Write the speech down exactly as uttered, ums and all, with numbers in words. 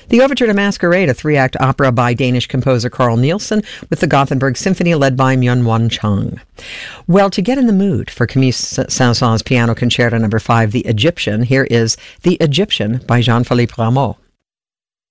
The Overture to Masquerade, a three-act opera by Danish composer Carl Nielsen with the Gothenburg Symphony led by Myung-Whun Chung. Well, to get in the mood for Camille Saint-Saëns' Piano Concerto Number five, The Egyptian, here is The Egyptian by Jean-Philippe Rameau.